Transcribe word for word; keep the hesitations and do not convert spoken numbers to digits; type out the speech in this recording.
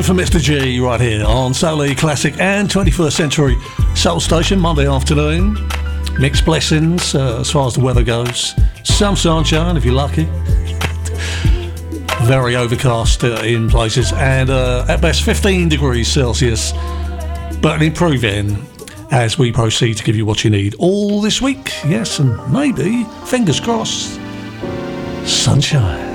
for Mister G right here on Soul Classic and twenty-first Century Soul Station, Monday afternoon. Mixed blessings uh, as far as the weather goes. Some sunshine if you're lucky. Very overcast uh, in places, and uh, at best fifteen degrees Celsius, but improving as we proceed to give you what you need all this week. Yes, and maybe, fingers crossed, sunshine.